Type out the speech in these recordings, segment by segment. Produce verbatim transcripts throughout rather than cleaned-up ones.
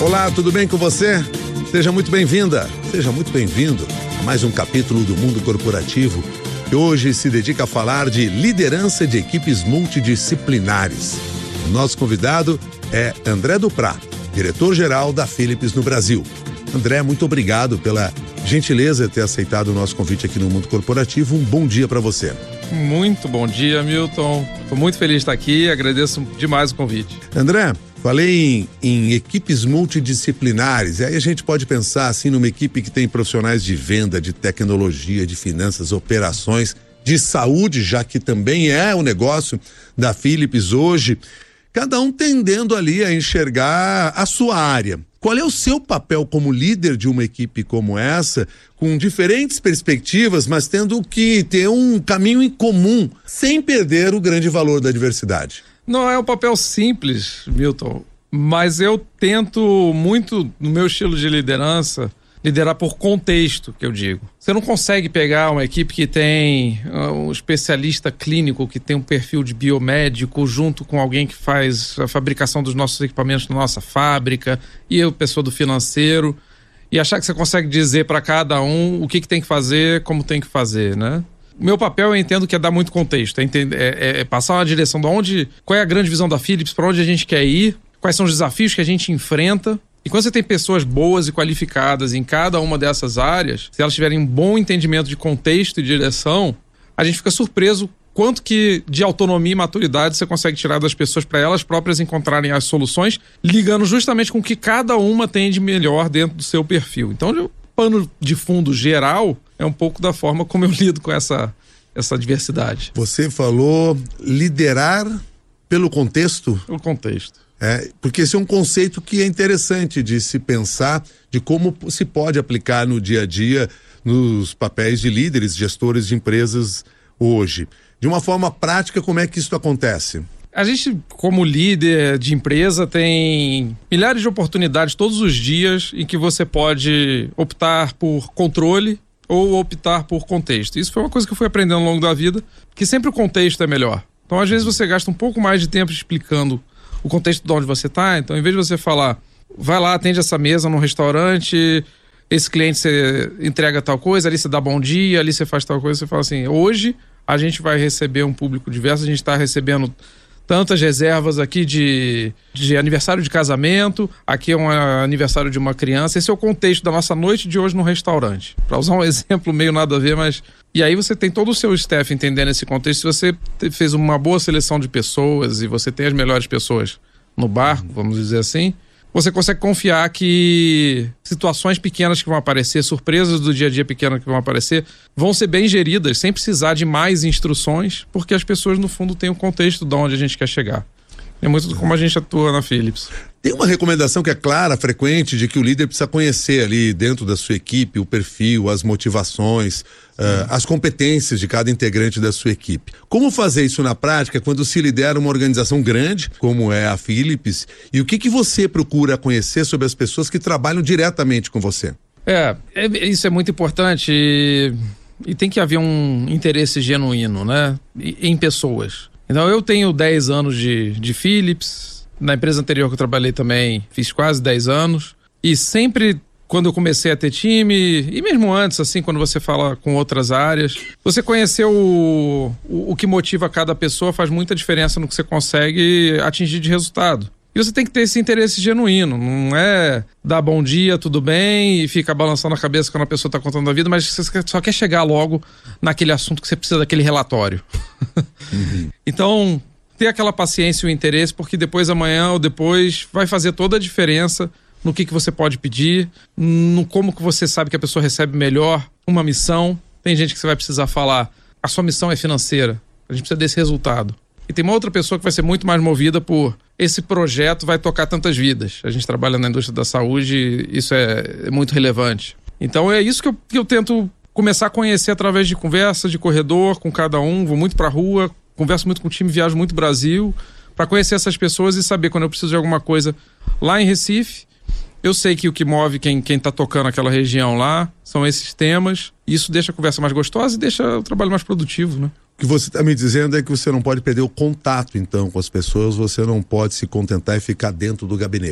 Olá, tudo bem com você? Seja muito bem-vinda, seja muito bem-vindo a mais um capítulo do Mundo Corporativo, que hoje se dedica a falar de liderança de equipes multidisciplinares. O nosso convidado é André Duprá, diretor-geral da Philips no Brasil. André, muito obrigado pela gentileza de ter aceitado o nosso convite aqui no Mundo Corporativo. Um bom dia para você. Muito bom dia, Milton. Estou muito feliz de estar aqui e agradeço demais o convite. André, falei em, em equipes multidisciplinares, e aí a gente pode pensar assim numa equipe que tem profissionais de venda, de tecnologia, de finanças, operações, de saúde, já que também é o negócio da Philips hoje, cada um tendendo ali a enxergar a sua área. Qual é o seu papel como líder de uma equipe como essa, com diferentes perspectivas, mas tendo que ter um caminho em comum, sem perder o grande valor da diversidade? Não é um papel simples, Milton, mas eu tento muito, no meu estilo de liderança, liderar por contexto, que eu digo. Você não consegue pegar uma equipe que tem um especialista clínico, que tem um perfil de biomédico, junto com alguém que faz a fabricação dos nossos equipamentos na nossa fábrica, e eu, pessoa do financeiro, e achar que você consegue dizer para cada um o que, que tem que fazer, como tem que fazer, né? O meu papel, eu entendo que é dar muito contexto, é, entender, é, é passar uma direção de onde, qual é a grande visão da Philips, para onde a gente quer ir, quais são os desafios que a gente enfrenta. E quando você tem pessoas boas e qualificadas em cada uma dessas áreas, se elas tiverem um bom entendimento de contexto e direção, a gente fica surpreso quanto que de autonomia e maturidade você consegue tirar das pessoas para elas próprias encontrarem as soluções, ligando justamente com o que cada uma tem de melhor dentro do seu perfil. Então, o pano de fundo geral é um pouco da forma como eu lido com essa, essa diversidade. Você falou liderar pelo contexto? Pelo contexto. É, porque esse é um conceito que é interessante de se pensar, de como se pode aplicar no dia a dia, nos papéis de líderes, gestores de empresas hoje. De uma forma prática, como é que isso acontece? A gente, como líder de empresa, tem milhares de oportunidades todos os dias em que você pode optar por controle ou optar por contexto. Isso foi uma coisa que eu fui aprendendo ao longo da vida, que sempre o contexto é melhor. Então, às vezes, você gasta um pouco mais de tempo explicando o contexto de onde você está. Então, em vez de você falar, vai lá, atende essa mesa num restaurante, esse cliente você entrega tal coisa, ali você dá bom dia, ali você faz tal coisa, você fala assim, hoje a gente vai receber um público diverso, a gente está recebendo tantas reservas aqui de, de aniversário de casamento, aqui é um aniversário de uma criança, esse é o contexto da nossa noite de hoje no restaurante. Para usar um exemplo meio nada a ver, mas... E aí você tem todo o seu staff entendendo esse contexto. Se você fez uma boa seleção de pessoas e você tem as melhores pessoas no barco, vamos dizer assim, você consegue confiar que situações pequenas que vão aparecer, surpresas do dia a dia pequenas que vão aparecer, vão ser bem geridas, sem precisar de mais instruções, porque as pessoas, no fundo, têm o contexto de onde a gente quer chegar. É muito como a gente atua na Philips. Tem uma recomendação que é clara, frequente, de que o líder precisa conhecer ali dentro da sua equipe o perfil, as motivações, uh, as competências de cada integrante da sua equipe. Como fazer isso na prática quando se lidera uma organização grande, como é a Philips, e o que, que você procura conhecer sobre as pessoas que trabalham diretamente com você? É, é isso é muito importante e, e tem que haver um interesse genuíno, né, em pessoas. Então, eu tenho dez anos de, de Philips, na empresa anterior que eu trabalhei também fiz quase dez anos, e sempre quando eu comecei a ter time, e mesmo antes, assim, quando você fala com outras áreas, você conhecer o, o, o que motiva cada pessoa faz muita diferença no que você consegue atingir de resultado. E você tem que ter esse interesse genuíno, não é dar bom dia, tudo bem, e ficar balançando a cabeça quando a pessoa está contando a vida, mas você só quer chegar logo naquele assunto que você precisa daquele relatório. Uhum. Então, ter aquela paciência e o interesse, porque depois, amanhã ou depois, vai fazer toda a diferença no que, que você pode pedir, no como que você sabe que a pessoa recebe melhor uma missão. Tem gente que você vai precisar falar, a sua missão é financeira, a gente precisa desse resultado. E tem uma outra pessoa que vai ser muito mais movida por esse projeto vai tocar tantas vidas. A gente trabalha na indústria da saúde e isso é, é muito relevante. Então é isso que eu, que eu tento começar a conhecer através de conversa, de corredor, com cada um. Vou muito pra rua, converso muito com o time, viajo muito Brasil, para conhecer essas pessoas e saber quando eu preciso de alguma coisa lá em Recife. Eu sei que o que move quem, quem tá tocando aquela região lá são esses temas. E isso deixa a conversa mais gostosa e deixa o trabalho mais produtivo, né? O que você está me dizendo é que você não pode perder o contato, então, com as pessoas. Você não pode se contentar e ficar dentro do gabinete.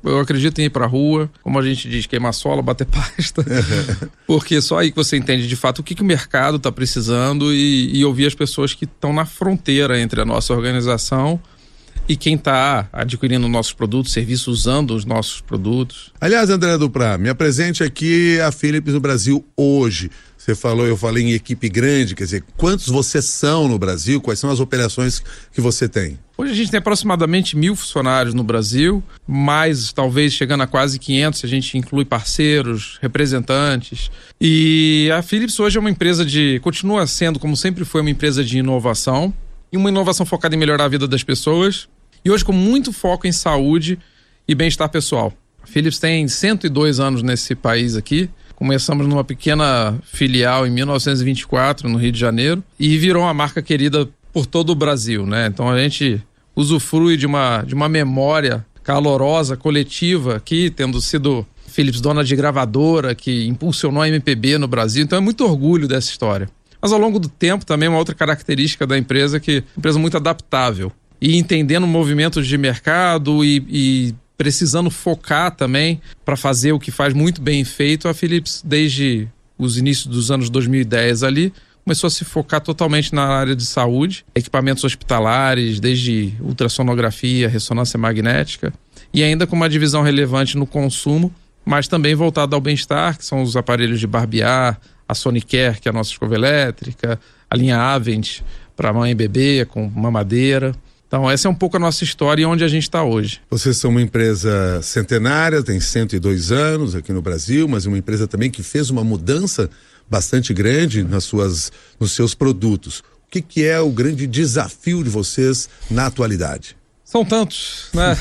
Eu acredito em ir pra rua, como a gente diz, queimar sola, bater pasta, porque só aí que você entende de fato o que, que o mercado está precisando e, e ouvir as pessoas que estão na fronteira entre a nossa organização e quem está adquirindo nossos produtos, serviços, usando os nossos produtos. Aliás, André Duprá, me apresente aqui a Philips no Brasil hoje. Você falou, eu falei em equipe grande, quer dizer, quantos vocês são no Brasil? Quais são as operações que você tem? Hoje a gente tem aproximadamente mil funcionários no Brasil, mais talvez chegando a quase quinhentos, se a gente inclui parceiros, representantes. E a Philips hoje é uma empresa de, continua sendo, como sempre foi, uma empresa de inovação, e uma inovação focada em melhorar a vida das pessoas, e hoje com muito foco em saúde e bem-estar pessoal. A Philips tem cento e dois anos nesse país aqui. Começamos numa pequena filial em mil novecentos e vinte e quatro, no Rio de Janeiro, e virou uma marca querida por todo o Brasil, né? Então a gente usufrui de uma, de uma memória calorosa, coletiva aqui, tendo sido Philips dona de gravadora, que impulsionou a M P B no Brasil, então é muito orgulho dessa história. Mas ao longo do tempo também uma outra característica da empresa é que é uma empresa muito adaptável e entendendo movimentos de mercado e, e precisando focar também para fazer o que faz muito bem feito. A Philips, desde os inícios dos anos dois mil e dez ali, começou a se focar totalmente na área de saúde, equipamentos hospitalares, desde ultrassonografia, ressonância magnética, e ainda com uma divisão relevante no consumo, mas também voltada ao bem-estar, que são os aparelhos de barbear, a Sonicare, que é a nossa escova elétrica, a linha Avent para mãe e bebê, com mamadeira. Então essa é um pouco a nossa história e onde a gente está hoje. Vocês são uma empresa centenária, tem cento e dois anos aqui no Brasil, mas uma empresa também que fez uma mudança bastante grande nas suas, nos seus produtos. O que, que é o grande desafio de vocês na atualidade? São tantos, né?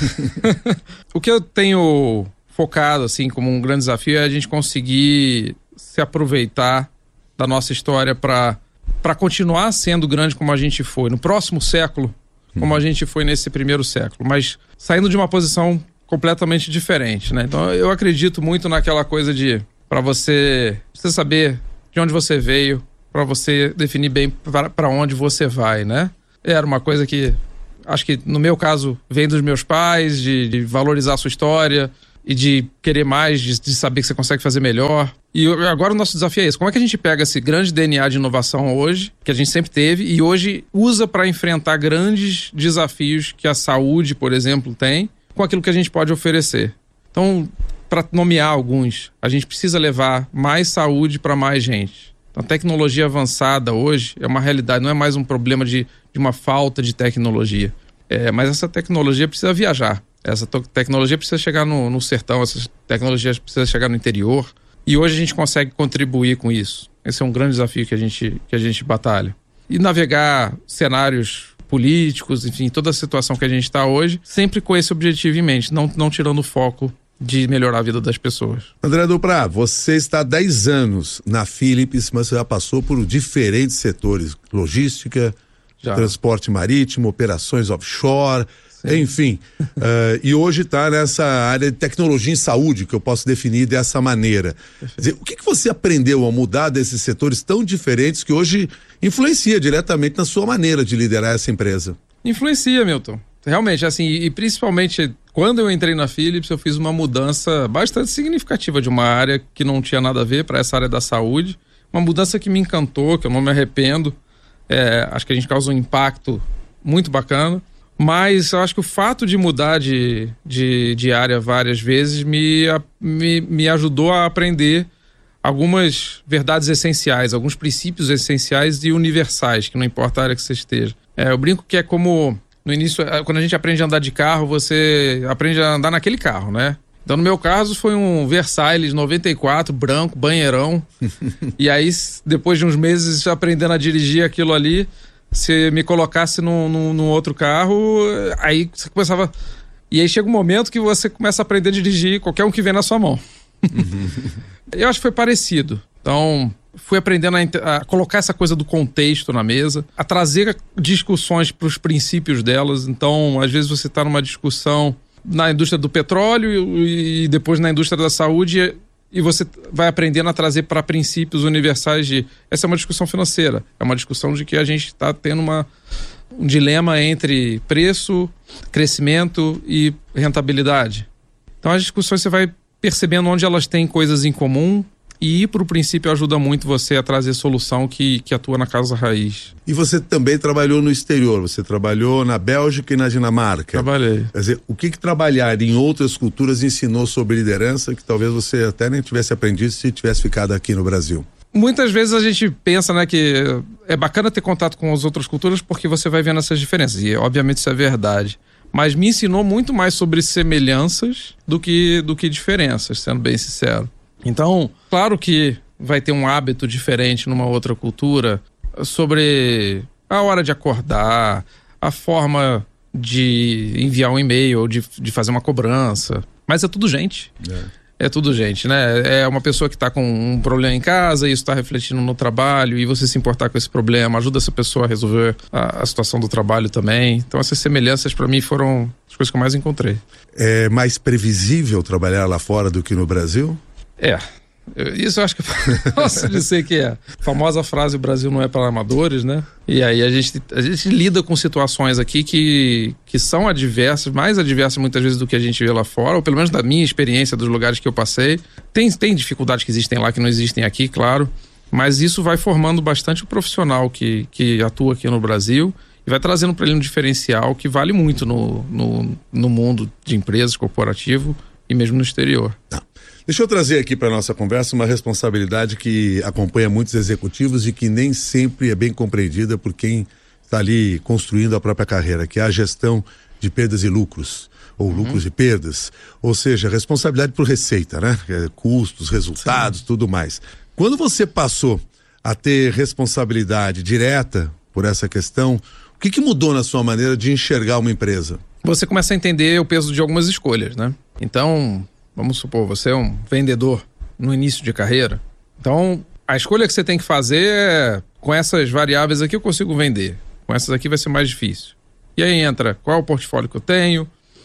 O que eu tenho focado assim como um grande desafio é a gente conseguir se aproveitar da nossa história para para continuar sendo grande como a gente foi no próximo século, como a gente foi nesse primeiro século, mas saindo de uma posição completamente diferente, né? Então eu acredito muito naquela coisa de para você, você saber de onde você veio, para você definir bem para onde você vai, né? Era uma coisa que acho que no meu caso vem dos meus pais, de, de valorizar a sua história e de querer mais, de, de saber que você consegue fazer melhor. E agora o nosso desafio é esse. Como é que a gente pega esse grande D N A de inovação hoje, que a gente sempre teve, e hoje usa para enfrentar grandes desafios que a saúde, por exemplo, tem, com aquilo que a gente pode oferecer? Então, para nomear alguns, a gente precisa levar mais saúde para mais gente. Então, a tecnologia avançada hoje é uma realidade, não é mais um problema de, de uma falta de tecnologia. É, mas essa tecnologia precisa viajar. Essa tecnologia precisa chegar no, no sertão, essa tecnologia precisa chegar no interior. E hoje a gente consegue contribuir com isso. Esse é um grande desafio que a gente, que a gente batalha. E navegar cenários políticos, enfim, toda a situação que a gente está hoje, sempre com esse objetivo em mente, não, não tirando o foco de melhorar a vida das pessoas. André Duprá, você está há dez anos na Philips, mas você já passou por diferentes setores, logística, já. Transporte marítimo, operações offshore, sim. Enfim. uh, e hoje está nessa área de tecnologia em saúde, que eu posso definir dessa maneira. Quer dizer, o que, que você aprendeu ao mudar desses setores tão diferentes que hoje influencia diretamente na sua maneira de liderar essa empresa? Influencia, Milton. Realmente, assim, e principalmente quando eu entrei na Philips, eu fiz uma mudança bastante significativa de uma área que não tinha nada a ver para essa área da saúde. Uma mudança que me encantou, que eu não me arrependo. É, acho que a gente causa um impacto muito bacana. Mas eu acho que o fato de mudar de, de, de área várias vezes me, me, me ajudou a aprender algumas verdades essenciais, alguns princípios essenciais e universais, que não importa a área que você esteja. É, eu brinco que é como... No início, quando a gente aprende a andar de carro, você aprende a andar naquele carro, né? Então, no meu caso, foi um Versailles noventa e quatro, branco, banheirão. E aí, depois de uns meses aprendendo a dirigir aquilo ali, se me colocasse num, num, num outro carro, aí você começava... E aí chega um momento que você começa a aprender a dirigir qualquer um que vem na sua mão. Eu acho que foi parecido. Então... fui aprendendo a, a colocar essa coisa do contexto na mesa, a trazer discussões para os princípios delas. Então, às vezes você está numa discussão na indústria do petróleo e, e depois na indústria da saúde e, e você vai aprendendo a trazer para princípios universais de... Essa é uma discussão financeira, é uma discussão de que a gente está tendo uma, um dilema entre preço, crescimento e rentabilidade. Então as discussões você vai percebendo onde elas têm coisas em comum, e ir para o princípio ajuda muito você a trazer solução que, que atua na causa raiz. E você também trabalhou no exterior, você trabalhou na Bélgica e na Dinamarca. Trabalhei. Quer dizer, o que, que trabalhar em outras culturas ensinou sobre liderança que talvez você até nem tivesse aprendido se tivesse ficado aqui no Brasil? Muitas vezes a gente pensa, né, que é bacana ter contato com as outras culturas porque você vai vendo essas diferenças, e obviamente isso é verdade. Mas me ensinou muito mais sobre semelhanças do que, do que diferenças, sendo bem sincero. Então, claro que vai ter um hábito diferente numa outra cultura sobre a hora de acordar, a forma de enviar um e-mail ou de, de fazer uma cobrança. Mas é tudo gente. É. É tudo gente, né? É uma pessoa que está com um problema em casa e isso está refletindo no trabalho, e você se importar com esse problema ajuda essa pessoa a resolver a, a situação do trabalho também. Então essas semelhanças para mim foram as coisas que eu mais encontrei. É mais previsível trabalhar lá fora do que no Brasil? É, isso eu acho que eu posso dizer que é. A famosa frase, o Brasil não é para amadores, né? E aí a gente, a gente lida com situações aqui que, que são adversas, mais adversas muitas vezes do que a gente vê lá fora, ou pelo menos da minha experiência, dos lugares que eu passei. Tem, tem dificuldades que existem lá que não existem aqui, claro, mas isso vai formando bastante o profissional que, que atua aqui no Brasil e vai trazendo para ele um diferencial que vale muito no, no, no mundo de empresas, corporativo e mesmo no exterior. Não. Deixa eu trazer aqui para a nossa conversa uma responsabilidade que acompanha muitos executivos e que nem sempre é bem compreendida por quem está ali construindo a própria carreira, que é a gestão de perdas e lucros, ou uhum. lucros e perdas, ou seja, responsabilidade por receita, né? Custos, resultados, Sim. tudo mais. Quando você passou a ter responsabilidade direta por essa questão, o que, que mudou na sua maneira de enxergar uma empresa? Você começa a entender o peso de algumas escolhas, né? Então, vamos supor, você é um vendedor no início de carreira. Então, a escolha que você tem que fazer é, com essas variáveis aqui eu consigo vender. Com essas aqui vai ser mais difícil. E aí entra qual é o portfólio que eu tenho,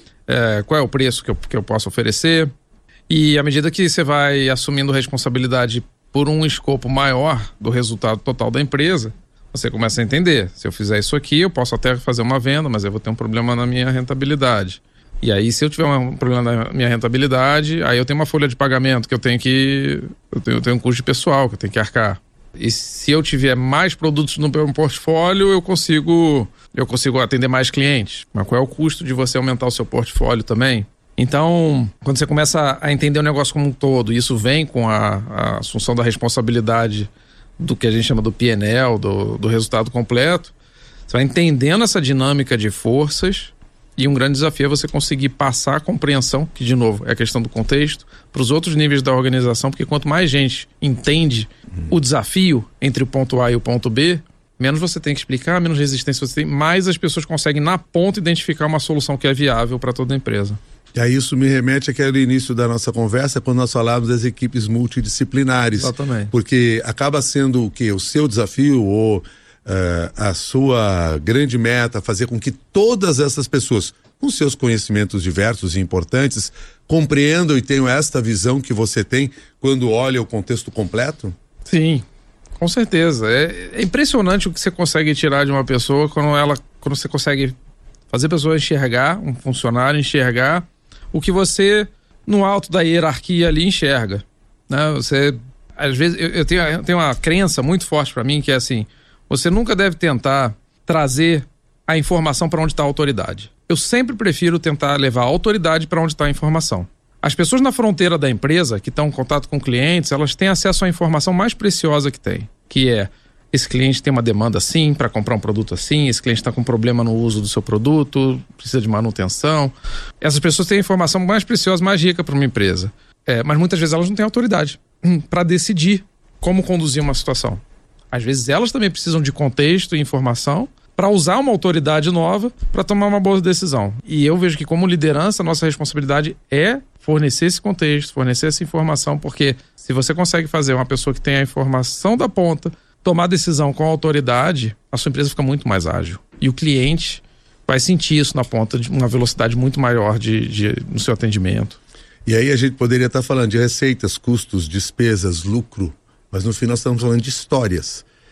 é, qual é o preço que eu, que eu posso oferecer. E à medida que você vai assumindo responsabilidade por um escopo maior do resultado total da empresa, você começa a entender. Se eu fizer isso aqui, eu posso até fazer uma venda, mas eu vou ter um problema na minha rentabilidade. E aí, se eu tiver um problema na minha rentabilidade, aí eu tenho uma folha de pagamento que eu tenho que... Eu tenho, eu tenho um custo de pessoal que eu tenho que arcar. E se eu tiver mais produtos no meu portfólio, eu consigo, eu consigo atender mais clientes. Mas qual é o custo de você aumentar o seu portfólio também? Então, quando você começa a entender o negócio como um todo, e isso vem com a, a assunção da responsabilidade do que a gente chama do P and L, do, do resultado completo, você vai entendendo essa dinâmica de forças. E um grande desafio é você conseguir passar a compreensão, que de novo é a questão do contexto, para os outros níveis da organização, porque quanto mais gente entende hum. o desafio entre o ponto A e o ponto B, menos você tem que explicar, menos resistência você tem, mais as pessoas conseguem na ponta identificar uma solução que é viável para toda a empresa. E aí isso me remete àquele início da nossa conversa, quando nós falávamos das equipes multidisciplinares. Exatamente. Porque acaba sendo o quê? O seu desafio ou... Uh, a sua grande meta, fazer com que todas essas pessoas, com seus conhecimentos diversos e importantes, compreendam e tenham esta visão que você tem quando olha o contexto completo? Sim, com certeza. É, é impressionante o que você consegue tirar de uma pessoa quando, ela, quando você consegue fazer a pessoa enxergar, um funcionário enxergar o que você, no alto da hierarquia ali, enxerga. Né? Você, às vezes, eu, eu, tenho, eu tenho uma crença muito forte para mim que é assim: você nunca deve tentar trazer a informação para onde está a autoridade. Eu sempre prefiro tentar levar a autoridade para onde está a informação. As pessoas na fronteira da empresa, que estão em contato com clientes, elas têm acesso à informação mais preciosa que tem, que é: esse cliente tem uma demanda assim para comprar um produto assim, esse cliente está com problema no uso do seu produto, precisa de manutenção. Essas pessoas têm a informação mais preciosa, mais rica para uma empresa. É, mas muitas vezes elas não têm autoridade hum, para decidir como conduzir uma situação. Às vezes elas também precisam de contexto e informação para usar uma autoridade nova para tomar uma boa decisão. E eu vejo que, como liderança, a nossa responsabilidade é fornecer esse contexto, fornecer essa informação, porque se você consegue fazer uma pessoa que tem a informação da ponta tomar decisão com autoridade, a sua empresa fica muito mais ágil. E o cliente vai sentir isso na ponta de uma velocidade muito maior de, de, no seu atendimento. E aí a gente poderia estar falando de receitas, custos, despesas, lucro, mas no final estamos falando de histórias.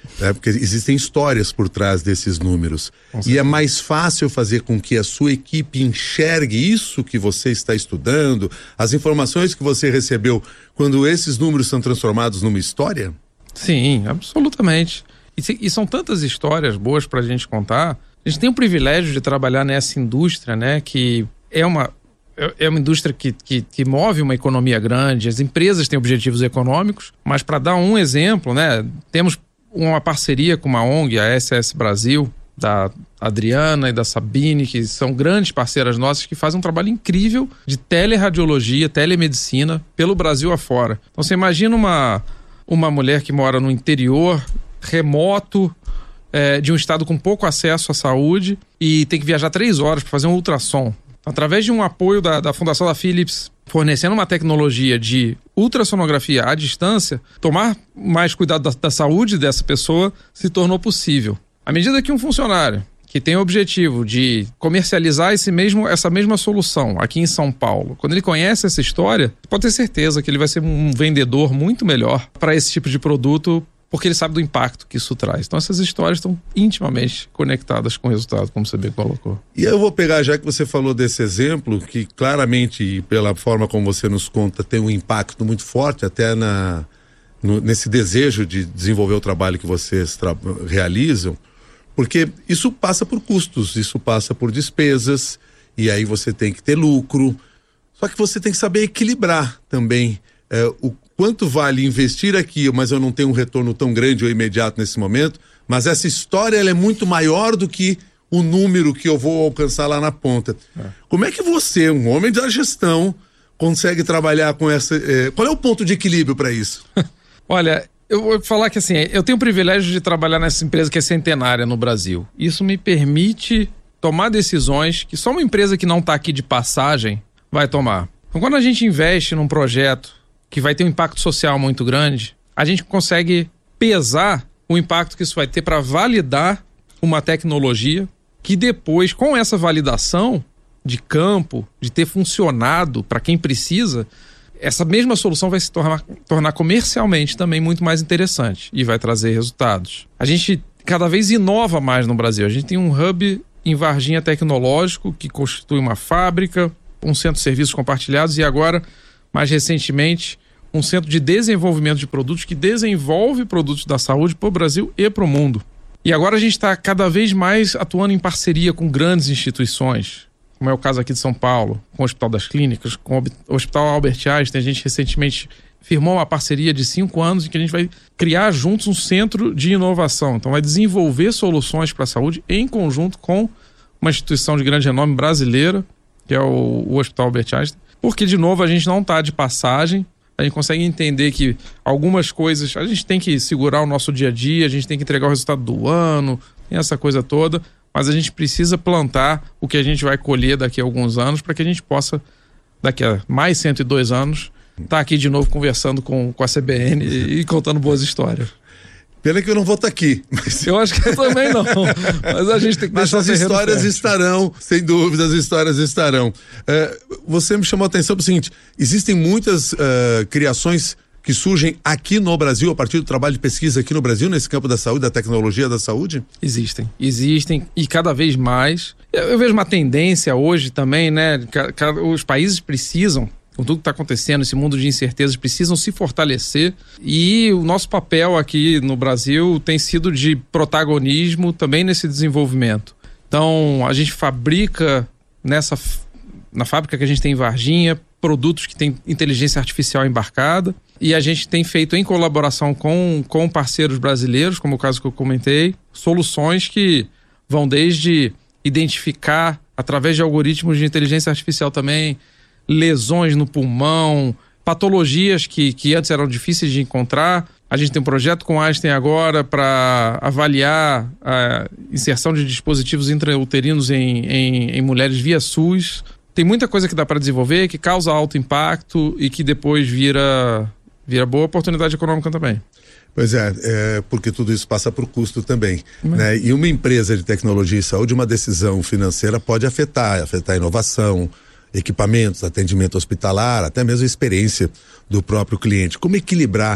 né? Porque existem histórias por trás desses números. E é mais fácil fazer com que a sua equipe enxergue isso que você está estudando, as informações que você recebeu, quando esses números são transformados numa história? Sim, absolutamente. E, se, e são tantas histórias boas para a gente contar. A gente tem o privilégio de trabalhar nessa indústria, né? Que é uma, é uma indústria que, que, que move uma economia grande. As empresas têm objetivos econômicos, mas para dar um exemplo, né? Temos uma parceria com uma O N G, a S S Brasil, da Adriana e da Sabine, que são grandes parceiras nossas, que fazem um trabalho incrível de teleradiologia, telemedicina pelo Brasil afora. Então você imagina uma, uma mulher que mora no interior, remoto, é, de um estado com pouco acesso à saúde e tem que viajar três horas para fazer um ultrassom. Através de um apoio da, da Fundação da Philips, fornecendo uma tecnologia de ultrassonografia à distância, tomar mais cuidado da, da saúde dessa pessoa se tornou possível. À medida que um funcionário que tem o objetivo de comercializar esse mesmo, essa mesma solução aqui em São Paulo, quando ele conhece essa história, pode ter certeza que ele vai ser um vendedor muito melhor para esse tipo de produto, porque ele sabe do impacto que isso traz. Então essas histórias estão intimamente conectadas com o resultado, como você bem colocou. E eu vou pegar, já que você falou desse exemplo, que claramente, e pela forma como você nos conta, tem um impacto muito forte até na, no, nesse desejo de desenvolver o trabalho que vocês tra- realizam, porque isso passa por custos, isso passa por despesas, e aí você tem que ter lucro, só que você tem que saber equilibrar também é, o quanto vale investir aqui, mas eu não tenho um retorno tão grande ou imediato nesse momento, mas essa história ela é muito maior do que o número que eu vou alcançar lá na ponta. É. Como é que você, um homem da gestão, consegue trabalhar com essa... É, qual é o ponto de equilíbrio para isso? Olha, eu vou falar que assim, eu tenho o privilégio de trabalhar nessa empresa que é centenária no Brasil. Isso me permite tomar decisões que só uma empresa que não está aqui de passagem vai tomar. Então, quando a gente investe num projeto que vai ter um impacto social muito grande, a gente consegue pesar o impacto que isso vai ter para validar uma tecnologia que depois, com essa validação de campo, de ter funcionado para quem precisa, essa mesma solução vai se tornar, tornar comercialmente também muito mais interessante e vai trazer resultados. A gente cada vez inova mais no Brasil. A gente tem um hub em Varginha tecnológico que constitui uma fábrica, um centro de serviços compartilhados e agora, mais recentemente, um centro de desenvolvimento de produtos que desenvolve produtos da saúde para o Brasil e para o mundo. E agora a gente está cada vez mais atuando em parceria com grandes instituições, como é o caso aqui de São Paulo, com o Hospital das Clínicas, com o Hospital Albert Einstein. A gente recentemente firmou uma parceria de cinco anos em que a gente vai criar juntos um centro de inovação. Então vai desenvolver soluções para a saúde em conjunto com uma instituição de grande renome brasileira, que é o, o Hospital Albert Einstein, porque, de novo, a gente não está de passagem. A gente consegue entender que algumas coisas, a gente tem que segurar o nosso dia a dia, a gente tem que entregar o resultado do ano, tem essa coisa toda, mas a gente precisa plantar o que a gente vai colher daqui a alguns anos para que a gente possa, daqui a mais cento e dois anos, estar tá aqui de novo conversando com, com a C B N e, e contando boas histórias. Pena que eu não vou estar aqui. Mas... Eu acho que eu também não. Mas a gente tem que mas deixar as histórias fértil. estarão, sem dúvida, as histórias estarão. Uh, você me chamou a atenção para o seguinte: existem muitas uh, criações que surgem aqui no Brasil, a partir do trabalho de pesquisa aqui no Brasil, nesse campo da saúde, da tecnologia da saúde? Existem, existem e cada vez mais. Eu, eu vejo uma tendência hoje também, né? Os países precisam, com tudo que está acontecendo, esse mundo de incertezas, precisam se fortalecer, e o nosso papel aqui no Brasil tem sido de protagonismo também nesse desenvolvimento. Então, a gente fabrica nessa, na fábrica que a gente tem em Varginha, produtos que têm inteligência artificial embarcada, e a gente tem feito em colaboração com, com parceiros brasileiros, como o caso que eu comentei, soluções que vão desde identificar, através de algoritmos de inteligência artificial também, lesões no pulmão, patologias que, que antes eram difíceis de encontrar. A gente tem um projeto com Einstein agora para avaliar a inserção de dispositivos intrauterinos em, em, em mulheres via SUS. Tem muita coisa que dá para desenvolver, que causa alto impacto e que depois vira, vira boa oportunidade econômica também. Pois é, é, porque tudo isso passa por custo também, uhum. né? E uma empresa de tecnologia e saúde, uma decisão financeira pode afetar, afetar a inovação, equipamentos, atendimento hospitalar, até mesmo a experiência do próprio cliente. Como equilibrar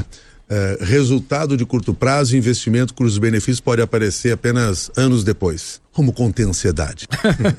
é, resultado de curto prazo e investimento cujos benefícios podem aparecer apenas anos depois. Como conter a ansiedade?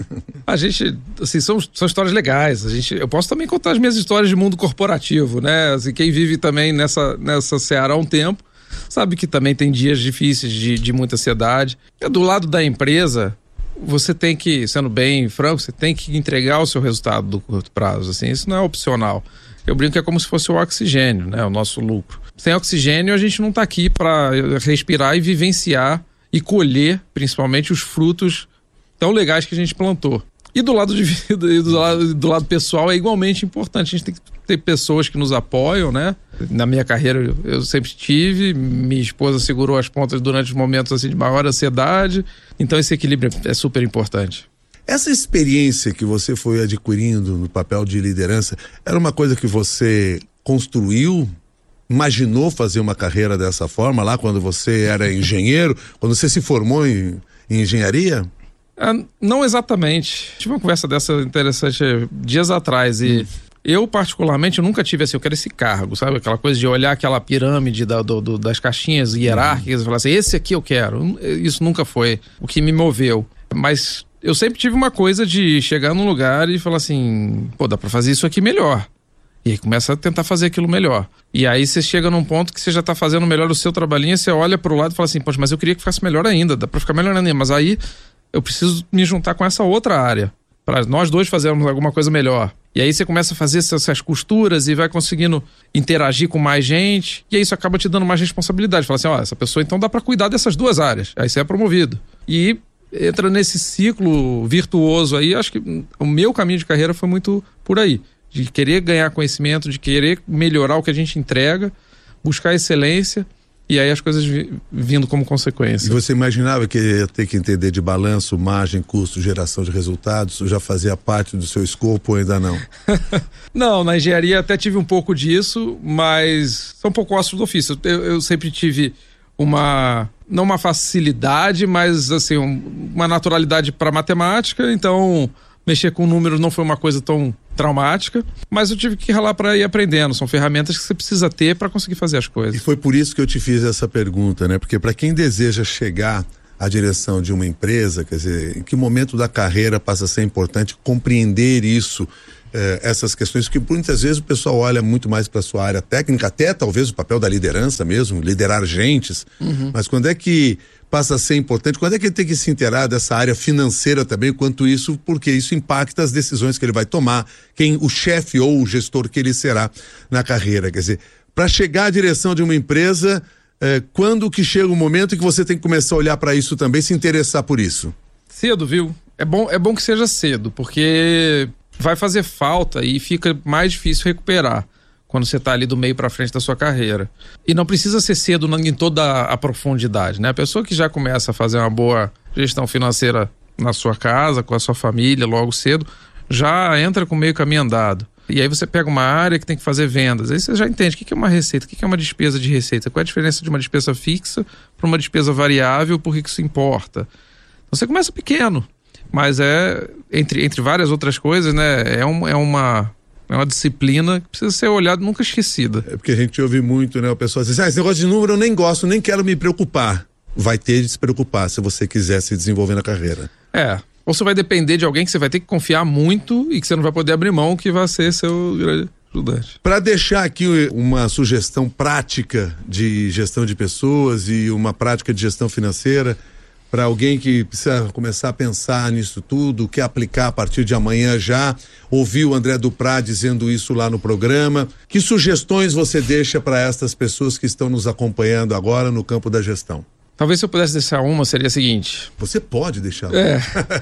A gente, assim, são, são histórias legais. A gente, eu posso também contar as minhas histórias de mundo corporativo, né? Assim, quem vive também nessa, nessa seara há um tempo sabe que também tem dias difíceis de, de muita ansiedade. E do lado da empresa, você tem que, sendo bem franco, você tem que entregar o seu resultado do curto prazo. Assim, isso não é opcional. Eu brinco que é como se fosse o oxigênio, né? O nosso lucro. Sem oxigênio, a gente não está aqui para respirar e vivenciar e colher, principalmente, os frutos tão legais que a gente plantou. E do lado de vida, e do lado, do lado pessoal, é igualmente importante. A gente tem que ter pessoas que nos apoiam, né? Na minha carreira, eu sempre tive. Minha esposa segurou as pontas durante os momentos assim, de maior ansiedade. Então, esse equilíbrio é super importante. Essa experiência que você foi adquirindo no papel de liderança, era uma coisa que você construiu, imaginou fazer uma carreira dessa forma lá quando você era engenheiro, quando você se formou em, em engenharia? Ah, não exatamente. Tive uma conversa dessa interessante dias atrás e hum. eu particularmente nunca tive assim, eu quero esse cargo, sabe? Aquela coisa de olhar aquela pirâmide da, do, do, das caixinhas hierárquicas hum. e falar assim, esse aqui eu quero. Isso nunca foi o que me moveu. Mas eu sempre tive uma coisa de chegar num lugar e falar assim, pô, dá pra fazer isso aqui melhor. E aí começa a tentar fazer aquilo melhor. E aí você chega num ponto que você já tá fazendo melhor o seu trabalhinho, você olha pro lado e fala assim, poxa, mas eu queria que ficasse melhor ainda, dá pra ficar melhor ainda. Mas aí eu preciso me juntar com essa outra área, para nós dois fazermos alguma coisa melhor. E aí você começa a fazer essas costuras e vai conseguindo interagir com mais gente, e aí isso acaba te dando mais responsabilidade. Fala assim, ó, essa pessoa então dá para cuidar dessas duas áreas. Aí você é promovido. E entra nesse ciclo virtuoso aí, acho que o meu caminho de carreira foi muito por aí. De querer ganhar conhecimento, de querer melhorar o que a gente entrega, buscar excelência, e aí as coisas vindo como consequência. E você imaginava que ia ter que entender de balanço, margem, custo, geração de resultados? Ou já fazia parte do seu escopo ou ainda não? Não, na engenharia até tive um pouco disso, mas são um pouco ossos do ofício. Eu, eu sempre tive uma, não uma facilidade, mas assim, um, uma naturalidade para matemática, então mexer com números não foi uma coisa tão traumática, mas eu tive que ralar para ir aprendendo. São ferramentas que você precisa ter para conseguir fazer as coisas. E foi por isso que eu te fiz essa pergunta, né? Porque para quem deseja chegar à direção de uma empresa, quer dizer, em que momento da carreira passa a ser importante compreender isso, eh, essas questões, que muitas vezes o pessoal olha muito mais para sua área técnica, até talvez o papel da liderança mesmo, liderar gentes, uhum. Mas quando é que passa a ser importante, quando é que ele tem que se inteirar dessa área financeira também, quanto isso, porque isso impacta as decisões que ele vai tomar, quem o chefe ou o gestor que ele será na carreira. Quer dizer, para chegar à direção de uma empresa, eh, quando que chega o momento em que você tem que começar a olhar para isso também, se interessar por isso? Cedo, viu? É bom, é bom que seja cedo, porque vai fazer falta e fica mais difícil recuperar quando você está ali do meio para frente da sua carreira. E não precisa ser cedo em toda a profundidade, né? A pessoa que já começa a fazer uma boa gestão financeira na sua casa, com a sua família, logo cedo, já entra com meio caminho andado. E aí você pega uma área que tem que fazer vendas, aí você já entende o que é uma receita, o que é uma despesa de receita, qual é a diferença de uma despesa fixa para uma despesa variável, por que isso importa. Então você começa pequeno, mas é, entre, entre várias outras coisas, né? É, um, é uma... É uma disciplina que precisa ser olhada, nunca esquecida. É porque a gente ouve muito, né? O pessoal diz, ah, esse negócio de número eu nem gosto, nem quero me preocupar. Vai ter de se preocupar se você quiser se desenvolver na carreira. É. Ou você vai depender de alguém que você vai ter que confiar muito e que você não vai poder abrir mão, que vai ser seu grande ajudante. Para deixar aqui uma sugestão prática de gestão de pessoas e uma prática de gestão financeira, para alguém que precisa começar a pensar nisso tudo, quer aplicar a partir de amanhã já, ouviu o André Duprá dizendo isso lá no programa. Que sugestões você deixa para estas pessoas que estão nos acompanhando agora no campo da gestão? Talvez se eu pudesse deixar uma, seria a seguinte. Você pode deixar. É.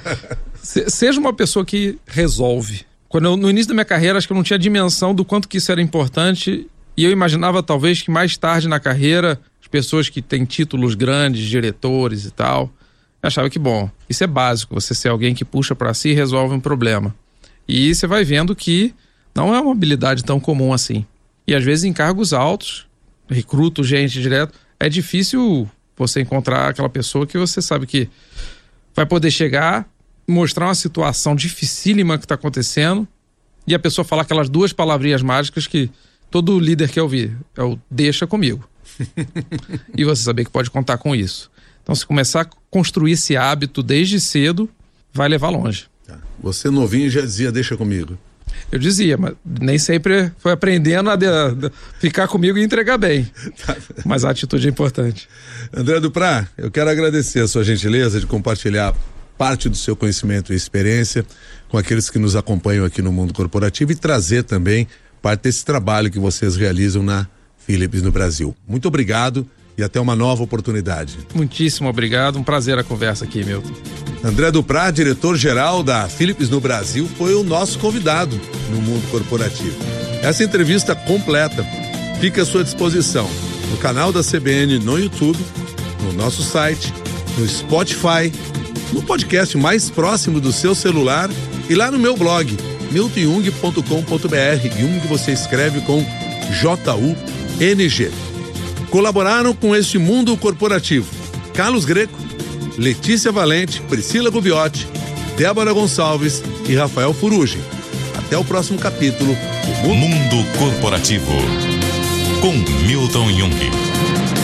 Seja uma pessoa que resolve. Quando eu, no início da minha carreira, acho que eu não tinha dimensão do quanto que isso era importante, e eu imaginava talvez que mais tarde na carreira, as pessoas que têm títulos grandes, diretores e tal, achava que, bom, isso é básico, você ser alguém que puxa para si e resolve um problema. E você vai vendo que não é uma habilidade tão comum assim. E às vezes em cargos altos, recruto gente direto, é difícil você encontrar aquela pessoa que você sabe que vai poder chegar, mostrar uma situação dificílima que está acontecendo e a pessoa falar aquelas duas palavrinhas mágicas que todo líder quer ouvir. É o deixa comigo. E você saber que pode contar com isso. Então, se começar a construir esse hábito desde cedo, vai levar longe. Tá. Você novinho já dizia, deixa comigo. Eu dizia, mas nem sempre foi aprendendo a de, de ficar comigo e entregar bem. Tá. Mas a atitude é importante. André Duprat, eu quero agradecer a sua gentileza de compartilhar parte do seu conhecimento e experiência com aqueles que nos acompanham aqui no mundo corporativo e trazer também parte desse trabalho que vocês realizam na Philips no Brasil. Muito obrigado e até uma nova oportunidade. Muitíssimo obrigado, um prazer a conversa aqui, Milton. André Duprat, diretor-geral da Philips no Brasil, foi o nosso convidado no mundo corporativo. Essa entrevista completa fica à sua disposição no canal da C B N no YouTube, no nosso site, no Spotify, no podcast mais próximo do seu celular e lá no meu blog, milton jung ponto com ponto b r. Jung você escreve com J U N G. Colaboraram com este mundo corporativo Carlos Greco, Letícia Valente, Priscila Gubiotti, Débora Gonçalves e Rafael Furugi. Até o próximo capítulo do Mundo, mundo Corporativo com Milton Jung.